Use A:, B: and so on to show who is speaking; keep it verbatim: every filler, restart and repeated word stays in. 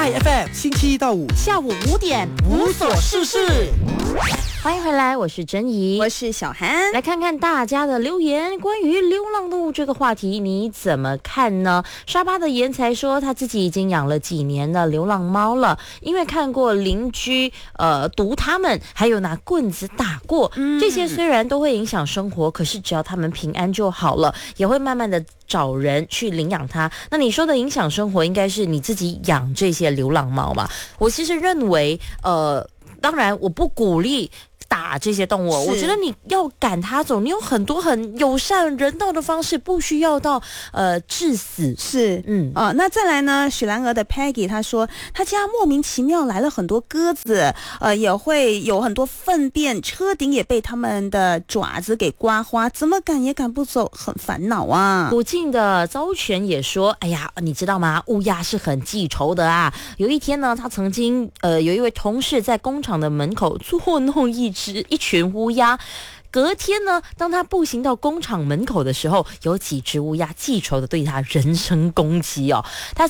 A: I F M 星期一到五
B: 下午五点
A: 无所事事。
B: 欢迎回来，我是珍怡，
C: 我是小涵。
B: 来看看大家的留言，关于流浪动物这个话题你怎么看呢？沙巴的颜才说他自己已经养了几年的流浪猫了，因为看过邻居呃毒他们，还有拿棍子打过、嗯、这些虽然都会影响生活，可是只要他们平安就好了，也会慢慢的找人去领养它。那你说的影响生活应该是你自己养这些流浪猫嘛？我其实认为呃当然我不鼓励打这些动物，我觉得你要赶它走，你有很多很友善人道的方式，不需要到呃致死。
C: 是，嗯，哦，那再来呢？雪兰莪的 Peggy 她说，她家莫名其妙来了很多鸽子，呃，也会有很多粪便，车顶也被他们的爪子给刮花，怎么赶也赶不走，很烦恼啊。
B: 附近的糟犬也说，哎呀，你知道吗？乌鸦是很记仇的啊。有一天呢，他曾经呃有一位同事在工厂的门口捉弄一只一群乌鸦。隔天呢，当他步行到工厂门口的时候，有几只乌鸦记仇的对他人身攻击哦。他